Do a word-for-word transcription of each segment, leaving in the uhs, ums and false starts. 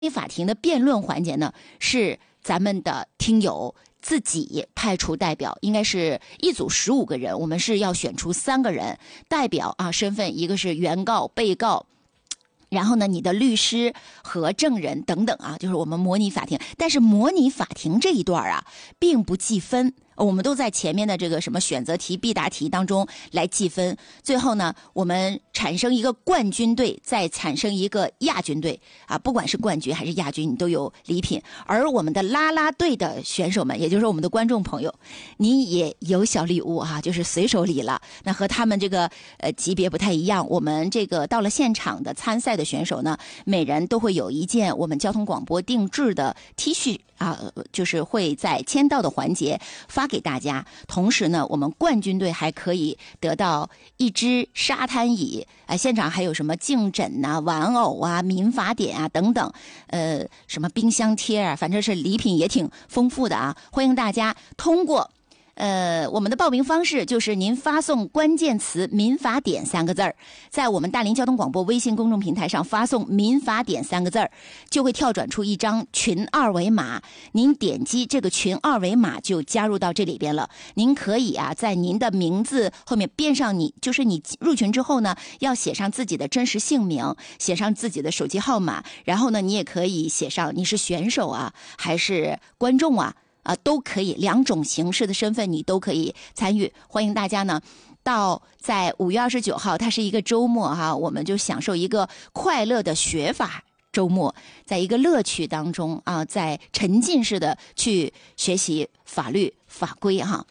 法庭的辩论环节呢，是咱们的听友自己派出代表，应该是一组十五个人，我们是要选出三个人代表啊，身份一个是原告、被告，然后呢，你的律师和证人等等啊，就是我们模拟法庭。但是模拟法庭这一段啊，并不计分，我们都在前面的这个什么选择题、必答题当中来计分。最后呢，我们产生一个冠军队，再产生一个亚军队啊，不管是冠军还是亚军，你都有礼品。而我们的啦啦队的选手们，也就是我们的观众朋友，你也有小礼物哈、啊，就是随手礼了。那和他们这个呃级别不太一样，我们这个到了现场的参赛的选手呢，每人都会有一件我们交通广播定制的 T 恤啊，就是会在签到的环节发给大家。同时呢，我们冠军队还可以得到一只沙滩椅，啊，现场还有什么颈枕啊、玩偶啊、民法典啊等等，呃，什么冰箱贴啊，反正是礼品也挺丰富的啊。欢迎大家通过。呃，我们的报名方式就是您发送关键词“民法典”三个字儿，在我们大林交通广播微信公众平台上发送“民法典”三个字儿，就会跳转出一张群二维码。您点击这个群二维码就加入到这里边了。您可以啊，在您的名字后面编上你，就是你入群之后呢，要写上自己的真实姓名，写上自己的手机号码，然后呢，你也可以写上你是选手啊，还是观众啊。啊，都可以，两种形式的身份你都可以参与。欢迎大家呢，到在五月二十九号，它是一个周末哈，我们就享受一个快乐的学法周末，在一个乐趣当中啊，在沉浸式的去学习法律法规哈。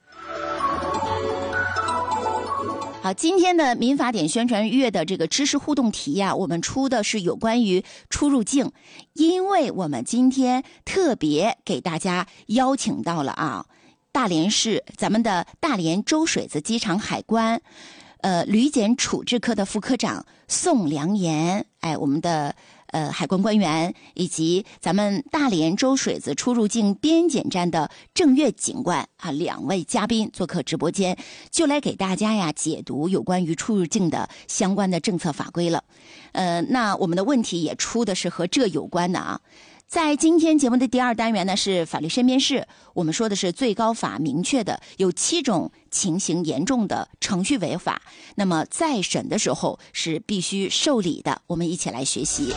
好，今天的民法典宣传月的这个知识互动题呀、啊，我们出的是有关于出入境，因为我们今天特别给大家邀请到了啊，大连市咱们的大连周水子机场海关，呃，旅检处置科的副科长宋良言，哎，我们的。呃，海关官员以及咱们大连周水子出入境边检站的郑月警官啊，两位嘉宾做客直播间，就来给大家呀解读有关于出入境的相关的政策法规了。呃，那我们的问题也出的是和这有关的啊。在今天节目的第二单元呢，是法律身边事。我们说的是最高法明确的有七种情形严重的程序违法，那么再审的时候是必须受理的。我们一起来学习。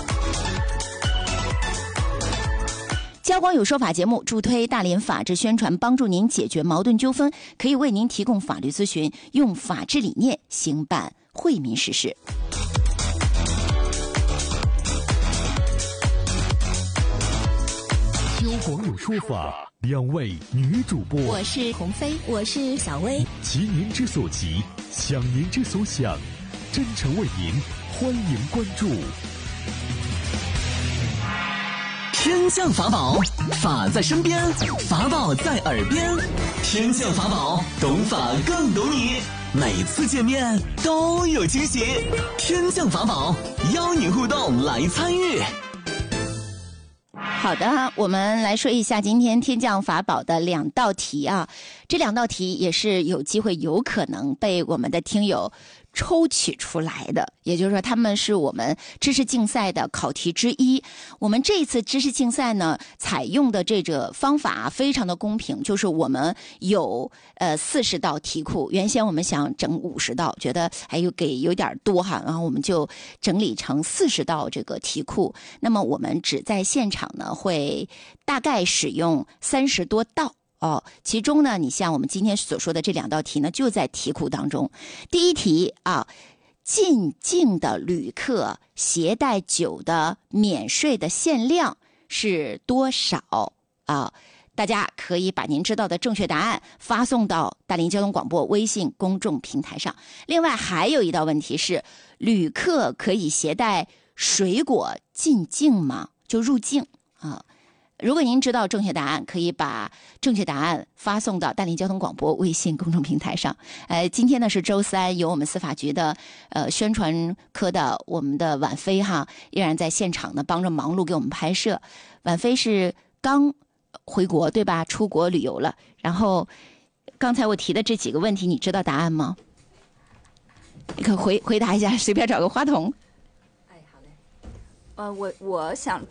交广有说法节目助推大连法治宣传，帮助您解决矛盾纠纷，可以为您提供法律咨询，用法治理念兴办惠民实事。 交广有说法，两位女主播， 我是鸿飞，我是小薇， 急您之所急，想您之所想，真诚为您，欢迎关注。 天降法宝，法在身边，法宝在耳边。天降法宝，懂法更懂你。每次见面都有惊喜。天降法宝，邀你互动来参与。 好的，我们来说一下今天天降法宝的两道题啊，这两道题也是有机会有可能被我们的听友抽取出来的，也就是说他们是我们知识竞赛的考题之一。我们这一次知识竞赛呢，采用的这个方法非常的公平，就是我们有呃四十道题库，原先我们想整五十道，觉得还有给有点多哈，然后我们就整理成四十道这个题库。那么我们只在现场呢会大概使用三十多道。哦，其中呢，你像我们今天所说的这两道题呢，就在题库当中。第一题啊，进境的旅客携带酒的免税的限量是多少啊？大家可以把您知道的正确答案发送到大林交通广播微信公众平台上。另外还有一道问题是，旅客可以携带水果进境吗？就入境啊。如果您知道正确答案，可以把正确答案发送到大林交通广播微信公众平台上。呃，今天呢是周三，由我们司法局的呃宣传科的我们的婉飞哈，依然在现场呢帮着忙碌给我们拍摄。婉飞是刚回国对吧？出国旅游了。然后刚才我提的这几个问题，你知道答案吗？你可回回答一下，随便找个话筒。 呃，我我想